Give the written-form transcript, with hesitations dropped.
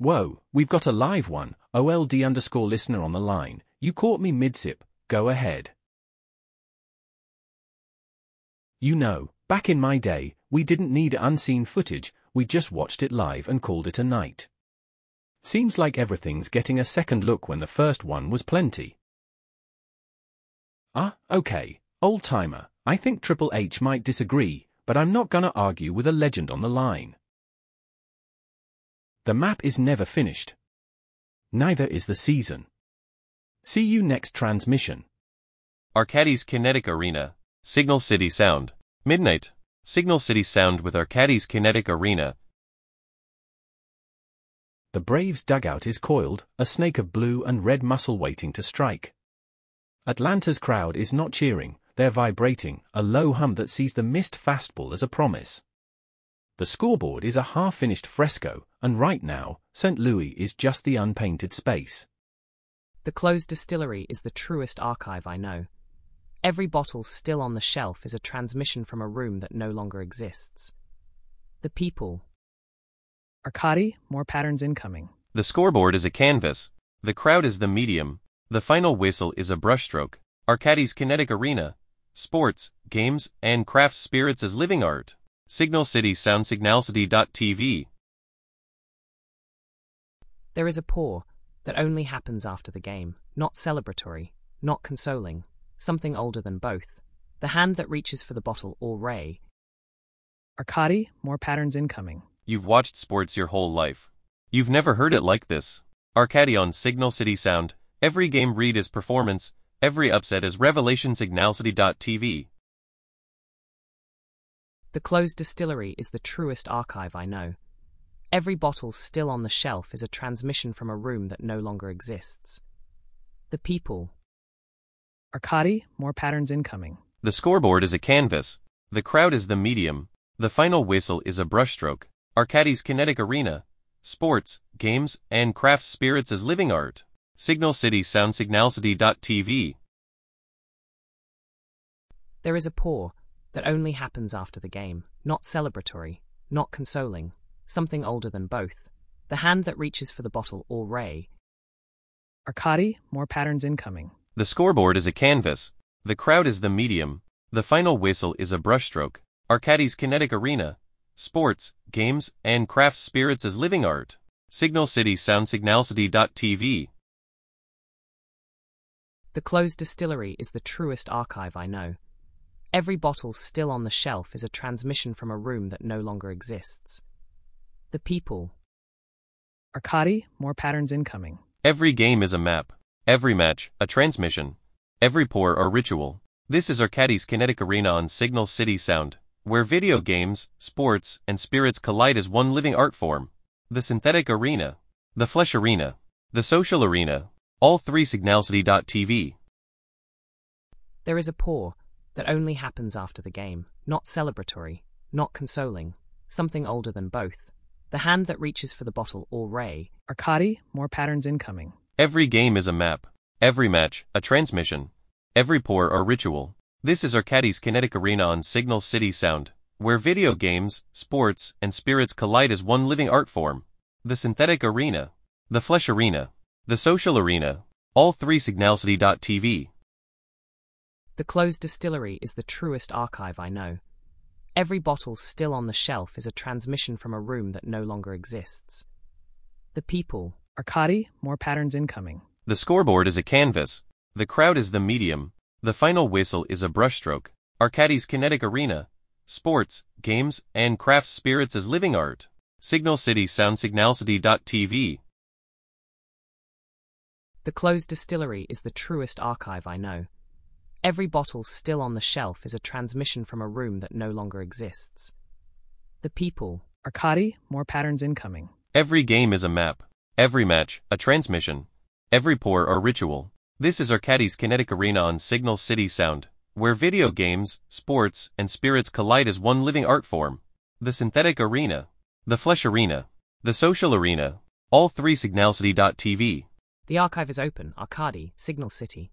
Whoa, we've got a live one, OLD_listener on the line. You caught me mid-sip, go ahead. You know, back in my day, we didn't need unseen footage, we just watched it live and called it a night. Seems like everything's getting a second look when the first one was plenty. Okay, old-timer, I think Triple H might disagree, but I'm not gonna argue with a legend on the line. The map is never finished. Neither is the season. See you next transmission. Arcadis Kinetic Arena, Signal City Sound. Midnight. Signal City Sound with Arcadis Kinetic Arena. The Braves' dugout is coiled, a snake of blue and red muscle waiting to strike. Atlanta's crowd is not cheering, they're vibrating, a low hum that sees the missed fastball as a promise. The scoreboard is a half-finished fresco, and right now, St. Louis is just the unpainted space. The closed distillery is the truest archive I know. Every bottle still on the shelf is a transmission from a room that no longer exists. The people. Arcadi, more patterns incoming. The scoreboard is a canvas. The crowd is the medium. The final whistle is a brushstroke. Arcadis Kinetic Arena. Sports, games, and craft spirits as living art. Signal City Sound Signalcity.tv. There is a pour that only happens after the game, not celebratory, not consoling, something older than both. The hand that reaches for the bottle or ray. Arcadi, more patterns incoming. You've watched sports your whole life. You've never heard it like this. Arcadi on Signal City Sound. Every game read is performance, every upset is revelation. Signalcity.tv. The closed distillery is the truest archive I know. Every bottle still on the shelf is a transmission from a room that no longer exists. The people. Arcadi, more patterns incoming. The scoreboard is a canvas. The crowd is the medium. The final whistle is a brushstroke. Arcadis Kinetic Arena. Sports, games, and craft spirits as living art. Signal City Sound Signalcity.tv. There is a pour that only happens after the game, not celebratory, not consoling, something older than both. The hand that reaches for the bottle or ray. Arcadi, more patterns incoming. The scoreboard is a canvas. The crowd is the medium. The final whistle is a brushstroke. Arcadis Kinetic Arena. Sports, games, and craft spirits as living art. Signal City Sound Signalcity.tv. The closed distillery is the truest archive I know. Every bottle still on the shelf is a transmission from a room that no longer exists. The people. Arcadi, more patterns incoming. Every game is a map. Every match, a transmission. Every pour, a ritual. This is Arcadis Kinetic Arena on Signal City Sound, where video games, sports, and spirits collide as one living art form. The synthetic arena. The flesh arena. The social arena. All three. Signalcity.tv. There is a pour that only happens after the game, not celebratory, not consoling, something older than both. The hand that reaches for the bottle or ray. Arcadi, more patterns incoming. Every game is a map. Every match, a transmission. Every pour, a ritual. This is Arcadis Kinetic Arena on Signal City Sound, where video games, sports, and spirits collide as one living art form. The synthetic arena. The flesh arena. The social arena. All three. Signalcity.tv. The closed distillery is the truest archive I know. Every bottle still on the shelf is a transmission from a room that no longer exists. The people. Arcadi, more patterns incoming. The scoreboard is a canvas. The crowd is the medium. The final whistle is a brushstroke. Arcadis Kinetic Arena. Sports, games, and craft spirits as living art. Signal City Sound Signalcity.tv. The closed distillery is the truest archive I know. Every bottle still on the shelf is a transmission from a room that no longer exists. The people. Arcadi, more patterns incoming. Every game is a map. Every match, a transmission. Every pour, a ritual. This is Arcadis Kinetic Arena on Signal City Sound, where video games, sports, and spirits collide as one living art form. The synthetic arena. The flesh arena. The social arena. All three. Signalcity.tv. The archive is open. Arcadi, Signal City.